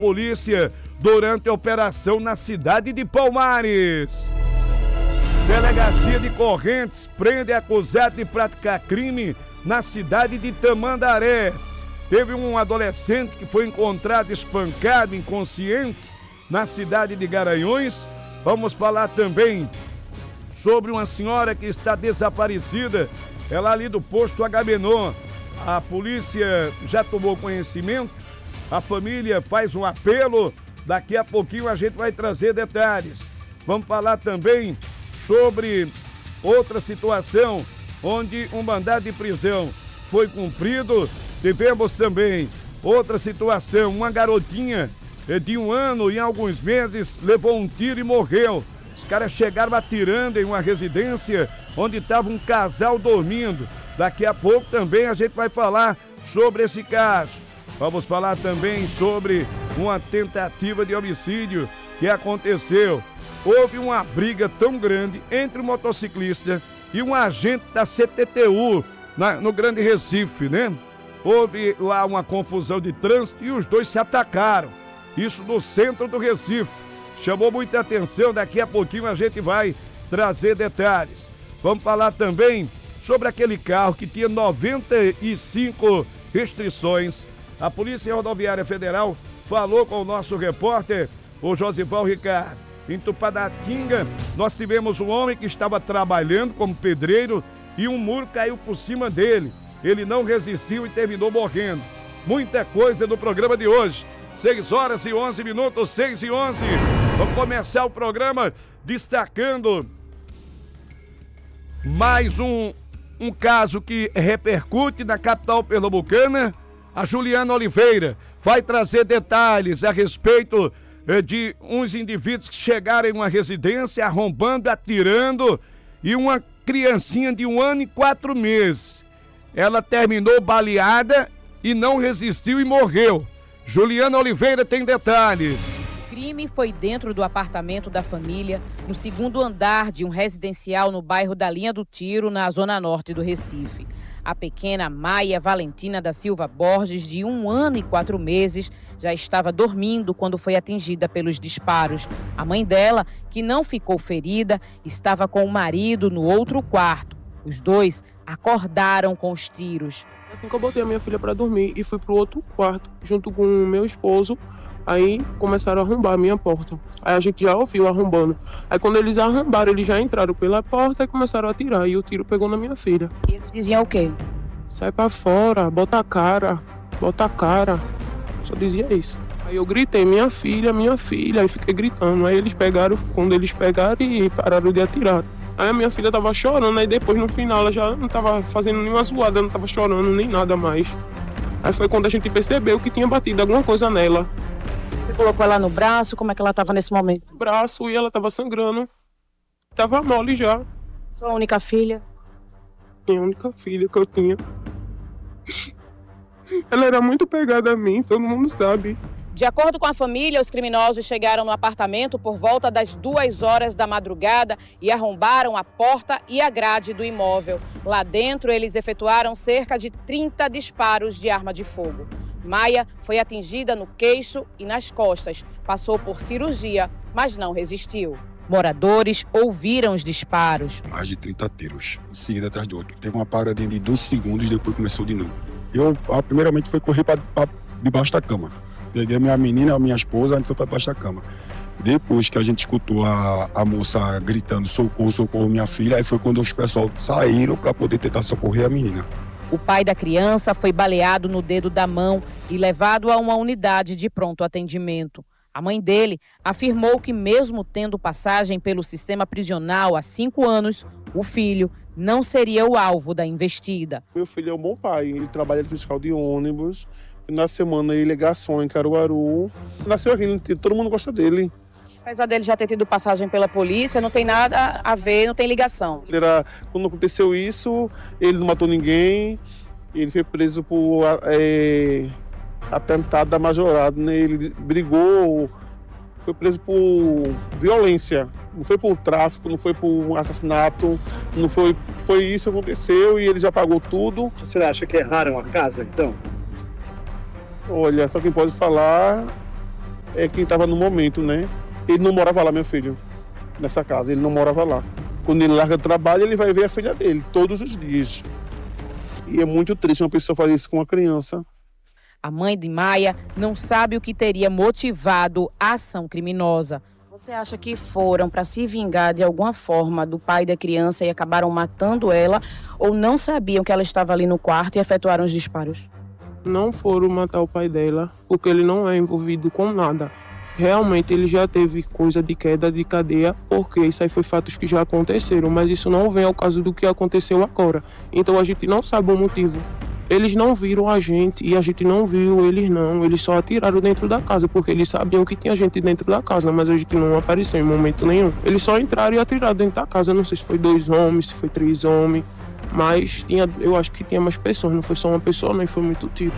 polícia durante a operação na cidade de Palmares. Delegacia de Correntes prende acusado de praticar crime na cidade de Tamandaré. Teve um adolescente que foi encontrado espancado, inconsciente, na cidade de Garanhuns. Vamos falar também sobre uma senhora que está desaparecida, ela ali do posto Agamenon. A polícia já tomou conhecimento, a família faz um apelo, daqui a pouquinho a gente vai trazer detalhes. Vamos falar também sobre outra situação onde um mandado de prisão foi cumprido. Tivemos também outra situação, uma garotinha de 1 ano e alguns meses levou um tiro e morreu. Os caras chegaram atirando em uma residência onde estava um casal dormindo. Daqui a pouco também a gente vai falar sobre esse caso. Vamos falar também sobre uma tentativa de homicídio que aconteceu. Houve uma briga tão grande entre um motociclista e um agente da CTTU no Grande Recife, né? Houve lá uma confusão de trânsito e os dois se atacaram. Isso no centro do Recife. Chamou muita atenção, daqui a pouquinho a gente vai trazer detalhes. Vamos falar também sobre aquele carro que tinha 95 restrições. A Polícia Rodoviária Federal falou com o nosso repórter, o Josival Ricardo. Em Tupadatinga, nós tivemos um homem que estava trabalhando como pedreiro e um muro caiu por cima dele. Ele não resistiu e terminou morrendo. Muita coisa no programa de hoje. 6h11, 6h11. Vamos começar o programa destacando mais um caso que repercute na capital pernambucana. A Juliana Oliveira vai trazer detalhes a respeito de uns indivíduos que chegaram em uma residência arrombando, atirando, e uma criancinha de 1 ano e 4 meses. Ela terminou baleada e não resistiu e morreu. Juliana Oliveira tem detalhes. O crime foi dentro do apartamento da família, no 2º andar de um residencial no bairro da Linha do Tiro, na zona norte do Recife. A pequena Maia Valentina da Silva Borges, de 1 ano e 4 meses, já estava dormindo quando foi atingida pelos disparos. A mãe dela, que não ficou ferida, estava com o marido no outro quarto. Os dois acordaram com os tiros. Assim que eu botei a minha filha para dormir e fui pro outro quarto, junto com o meu esposo, aí começaram a arrombar a minha porta. Aí a gente já ouviu arrombando. Aí quando eles arrombaram, eles já entraram pela porta e começaram a atirar. E o tiro pegou na minha filha. E eles diziam o quê? Sai pra fora, bota a cara, bota a cara. Só dizia isso. Aí eu gritei, minha filha, aí fiquei gritando. Aí eles pegaram, quando eles pegaram e pararam de atirar. Aí a minha filha tava chorando, aí depois no final ela já não tava fazendo nenhuma zoada, não tava chorando nem nada mais. Aí foi quando a gente percebeu que tinha batido alguma coisa nela. Você colocou ela no braço? Como é que ela tava nesse momento? Braço, e ela tava sangrando. Tava mole já. Sua única filha? Minha única filha que eu tinha. Ela era muito pegada a mim, todo mundo sabe. De acordo com a família, os criminosos chegaram no apartamento por volta das 2 horas da madrugada e arrombaram a porta e a grade do imóvel. Lá dentro, eles efetuaram cerca de 30 disparos de arma de fogo. Maia foi atingida no queixo e nas costas. Passou por cirurgia, mas não resistiu. Moradores ouviram os disparos. Mais de 30 tiros, um seguido atrás do outro. Teve uma paradinha de 2 segundos, depois começou de novo. Eu, primeiramente, fui correr para debaixo da cama. Peguei minha menina, a minha esposa, a gente foi para debaixo da cama. Depois que a gente escutou a moça gritando socorro, socorro, minha filha, aí foi quando os pessoal saíram para poder tentar socorrer a menina. O pai da criança foi baleado no dedo da mão e levado a uma unidade de pronto atendimento. A mãe dele afirmou que, mesmo tendo passagem pelo sistema prisional há 5 anos, o filho não seria o alvo da investida. Meu filho é um bom pai, ele trabalha de fiscal de ônibus. Na semana ele é garçom em Caruaru. Nasceu aqui, todo mundo gosta dele. Apesar dele já ter tido passagem pela polícia, não tem nada a ver, não tem ligação. Quando aconteceu isso, ele não matou ninguém. Ele foi preso por atentado a majorado, né? Ele brigou, foi preso por violência. Não foi por tráfico, não foi por assassinato. Não foi isso que aconteceu e ele já pagou tudo. Você acha que erraram a casa, então? Olha, só quem pode falar é quem estava no momento, né? Ele não morava lá, meu filho, nessa casa, ele não morava lá. Quando ele larga do trabalho, ele vai ver a filha dele todos os dias. E é muito triste uma pessoa fazer isso com uma criança. A mãe de Maia não sabe o que teria motivado a ação criminosa. Você acha que foram para se vingar de alguma forma do pai da criança e acabaram matando ela, ou não sabiam que ela estava ali no quarto e efetuaram os disparos? Não foram matar o pai dela, porque ele não é envolvido com nada. Realmente ele já teve coisa de queda de cadeia, porque isso aí foi fatos que já aconteceram, mas isso não vem ao caso do que aconteceu agora. Então a gente não sabe o motivo. Eles não viram a gente e a gente não viu eles não. Eles só atiraram dentro da casa, porque eles sabiam que tinha gente dentro da casa, mas a gente não apareceu em momento nenhum. Eles só entraram e atiraram dentro da casa. Não sei se foi 2 homens, se foi 3 homens, mas eu acho que tinha mais pessoas, não foi só uma pessoa, nem foi muito tipo.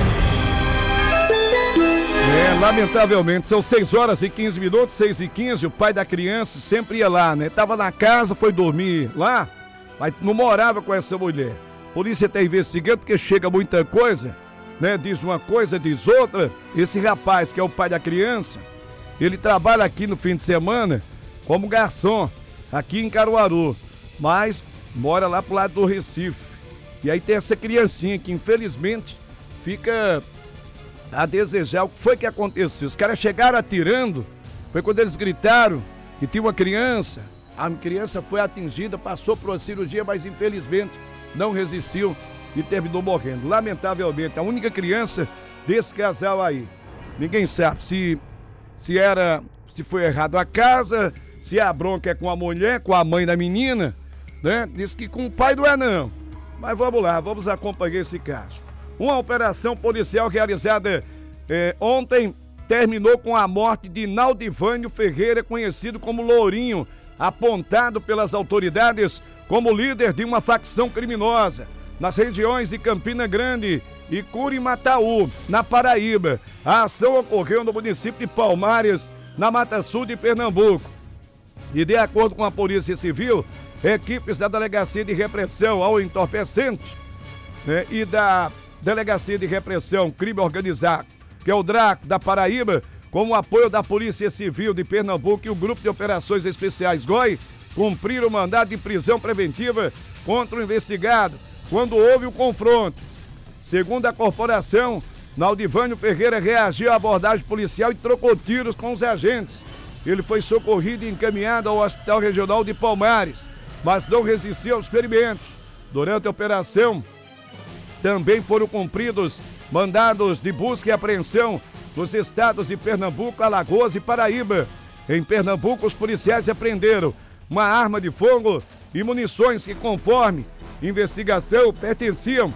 Lamentavelmente, são 6 horas e 15 minutos, 6h15, o pai da criança sempre ia lá, né? Tava na casa, foi dormir lá, mas não morava com essa mulher. A polícia está investigando porque chega muita coisa, né? Diz uma coisa, diz outra. Esse rapaz, que é o pai da criança, ele trabalha aqui no fim de semana como garçom, aqui em Caruaru, mas mora lá pro lado do Recife. E aí tem essa criancinha que infelizmente fica a desejar. O que foi que aconteceu? Os caras chegaram atirando, foi quando eles gritaram que tinha uma criança. A criança foi atingida, passou por uma cirurgia, mas infelizmente não resistiu e terminou morrendo. Lamentavelmente, a única criança desse casal aí. Ninguém sabe se foi errado a casa, se a bronca é com a mulher, com a mãe da menina, né? Diz que com o pai não é não. Mas vamos lá, vamos acompanhar esse caso. Uma operação policial realizada ontem terminou com a morte de Naldivânio Ferreira, conhecido como Lourinho, apontado pelas autoridades como líder de uma facção criminosa nas regiões de Campina Grande e Curimataú, na Paraíba. A ação ocorreu no município de Palmares, na Mata Sul de Pernambuco. E de acordo com a Polícia Civil, equipes da Delegacia de Repressão ao Entorpecente, né, e da Delegacia de Repressão Crime Organizado, que é o DRACO da Paraíba, com o apoio da Polícia Civil de Pernambuco e o Grupo de Operações Especiais GOI, cumpriram o mandado de prisão preventiva contra o investigado quando houve o confronto. Segundo a corporação, Naldivânio Ferreira reagiu à abordagem policial e trocou tiros com os agentes. Ele foi socorrido e encaminhado ao Hospital Regional de Palmares, mas não resistiu aos ferimentos. Durante a operação, também foram cumpridos mandados de busca e apreensão nos estados de Pernambuco, Alagoas e Paraíba. Em Pernambuco, os policiais apreenderam uma arma de fogo e munições que, conforme investigação, pertenciam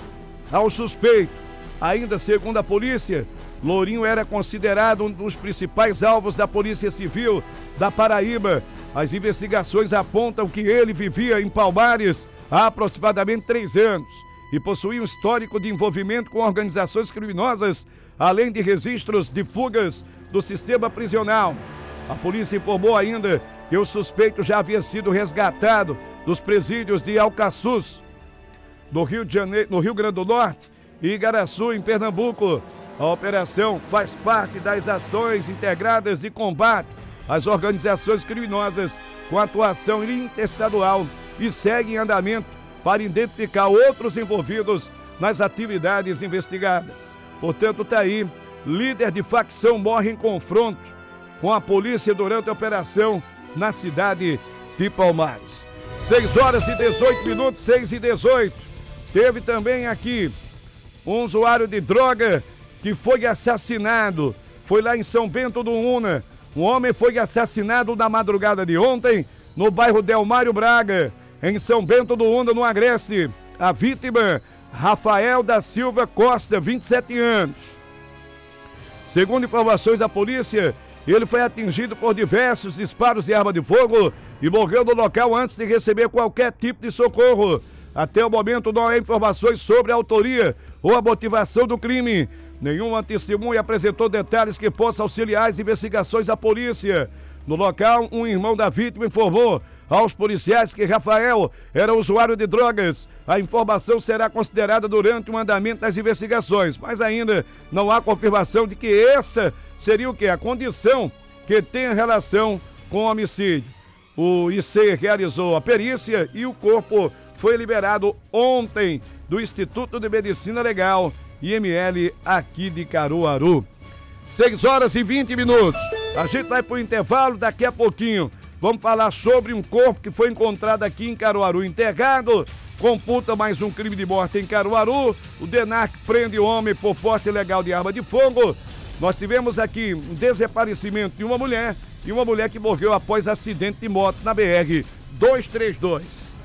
ao suspeito. Ainda segundo a polícia, Lourinho era considerado um dos principais alvos da Polícia Civil da Paraíba. As investigações apontam que ele vivia em Palmares há aproximadamente 3 anos. E possuía um histórico de envolvimento com organizações criminosas, além de registros de fugas do sistema prisional. A polícia informou ainda que o suspeito já havia sido resgatado dos presídios de Alcaçuz, no Rio Grande do Norte, e Igaraçu, em Pernambuco. A operação faz parte das ações integradas de combate às organizações criminosas com atuação interestadual e segue em andamento para identificar outros envolvidos nas atividades investigadas. Portanto, está aí, líder de facção morre em confronto com a polícia durante a operação na cidade de Palmares. 6 horas e 18 minutos, 6h18. Teve também aqui um usuário de droga que foi assassinado. Foi lá em São Bento do Una. Um homem foi assassinado na madrugada de ontem no bairro Delmário Braga, em São Bento do Una, no Agreste. A vítima, Rafael da Silva Costa, 27 anos. Segundo informações da polícia, ele foi atingido por diversos disparos de arma de fogo e morreu no local antes de receber qualquer tipo de socorro. Até o momento não há informações sobre a autoria ou a motivação do crime. Nenhuma testemunha apresentou detalhes que possam auxiliar as investigações da polícia. No local, um irmão da vítima informou aos policiais que Rafael era usuário de drogas. A informação será considerada durante o andamento das investigações, mas ainda não há confirmação de que essa seria o quê? A condição que tem relação com o homicídio. O IC realizou a perícia e o corpo foi liberado ontem do Instituto de Medicina Legal, IML, aqui de Caruaru. 6h20. A gente vai para o intervalo daqui a pouquinho. Vamos falar sobre um corpo que foi encontrado aqui em Caruaru enterrado. Computa mais um crime de morte em Caruaru. O DENARC prende o homem por porte ilegal de arma de fogo. Nós tivemos aqui um desaparecimento de uma mulher e uma mulher que morreu após acidente de moto na BR-232.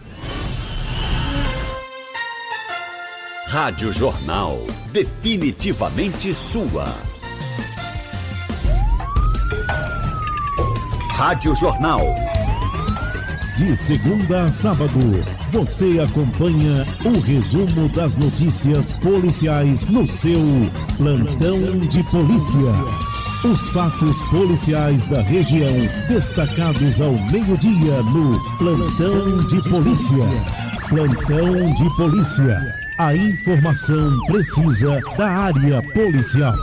Rádio Jornal, definitivamente sua. Rádio Jornal. De segunda a sábado, você acompanha o resumo das notícias policiais no seu Plantão de Polícia. Os fatos policiais da região destacados ao meio-dia no Plantão de Polícia. Plantão de Polícia. A informação precisa da área policial.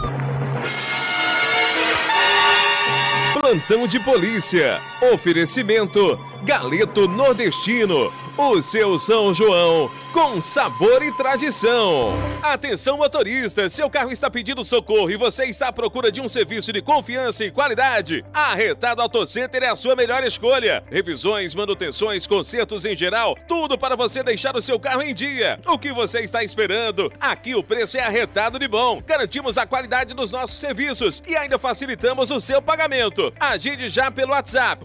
Plantão de Polícia. Oferecimento Galeto Nordestino. O seu São João com sabor e tradição. Atenção, motorista, seu carro está pedindo socorro e você está à procura de um serviço de confiança e qualidade? A Arretado Auto Center é a sua melhor escolha. Revisões, manutenções, consertos em geral, tudo para você deixar o seu carro em dia. O que você está esperando? Aqui o preço é arretado de bom. Garantimos a qualidade dos nossos serviços e ainda facilitamos o seu pagamento. Agende já pelo WhatsApp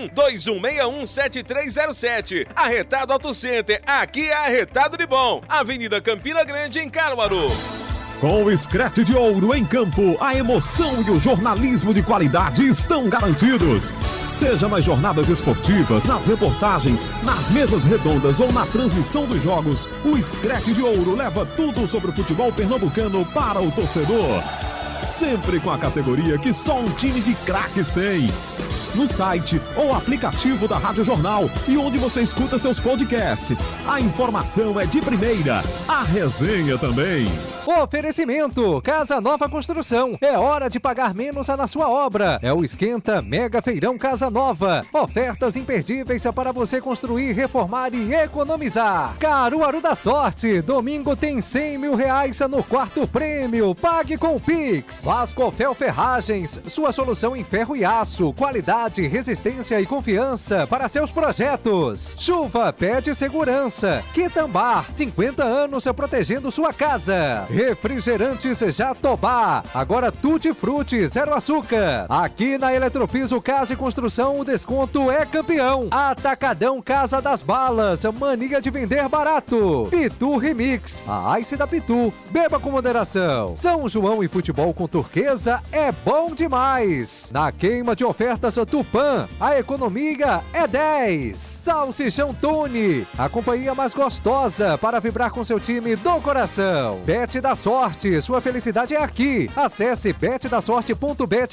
81-2161-7307. Arretado Auto Center, aqui é arretado de bom. Avenida Campina Grande, em Caruaru. Com o Scratch de Ouro em campo, a emoção e o jornalismo de qualidade estão garantidos. Seja nas jornadas esportivas, nas reportagens, nas mesas redondas ou na transmissão dos jogos, o Scratch de Ouro leva tudo sobre o futebol pernambucano para o torcedor. Sempre com a categoria que só um time de craques tem. No site ou aplicativo da Rádio Jornal e onde você escuta seus podcasts. A informação é de primeira, a resenha também. Oferecimento, Casa Nova Construção. É hora de pagar menos na sua obra. É o Esquenta Mega Feirão Casa Nova. Ofertas imperdíveis para você construir, reformar e economizar. Caruaru da Sorte. Domingo tem R$100 mil no quarto prêmio. Pague com o Pix. Vascofel Ferragens. Sua solução em ferro e aço. Qualidade, resistência e confiança para seus projetos. Chuva pede segurança. Quitambar. 50 anos protegendo sua casa. Refrigerantes Jatobá, agora Tutti Frutti, zero açúcar. Aqui na Eletropiso Casa e Construção, o desconto é campeão. Atacadão Casa das Balas, mania de vender barato. Pitu Remix, a Ice da Pitu, beba com moderação. São João e futebol com turquesa é bom demais. Na queima de ofertas Tupã, a economia é 10. Salsichão Tune, a companhia mais gostosa para vibrar com seu time do coração. Bet da Sorte, sua felicidade é aqui. Acesse betdasorte.bet